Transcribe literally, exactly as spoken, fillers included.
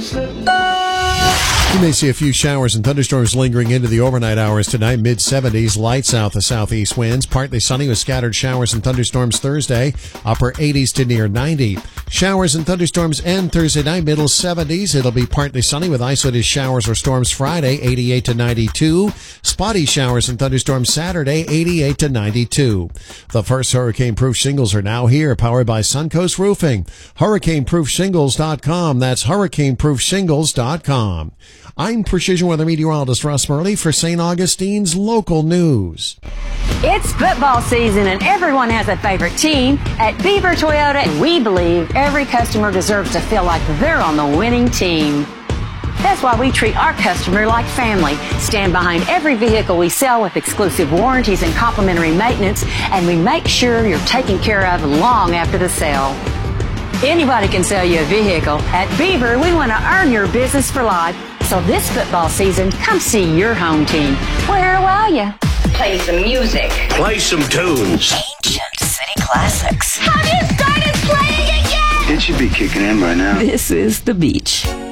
You may see a few showers and thunderstorms lingering into the overnight hours tonight. mid seventies, light south to southeast winds. Partly sunny with scattered showers and thunderstorms Thursday. Upper eighties to near ninety. Showers and thunderstorms end Thursday night, middle seventies. It'll be partly sunny with isolated showers or storms Friday, eighty-eight to ninety-two. Spotty showers and thunderstorms Saturday, eighty-eight to ninety-two. The first hurricane-proof shingles are now here, powered by Suncoast Roofing. hurricane proof shingles dot com. That's hurricane proof shingles dot com. I'm Precision Weather Meteorologist Russ Murley for Saint Augustine's Local News. It's football season and everyone has a favorite team. At Beaver Toyota, we believe every customer deserves to feel like they're on the winning team. That's why we treat our customer like family, stand behind every vehicle we sell with exclusive warranties and complimentary maintenance, and we make sure you're taken care of long after the sale. Anybody can sell you a vehicle. At Beaver, we want to earn your business for life. So this football season, come see your home team. Where will you? Play some music. Play some tunes. Ancient city classics. Have you started playing again? It should be kicking in by now. This is The Beach.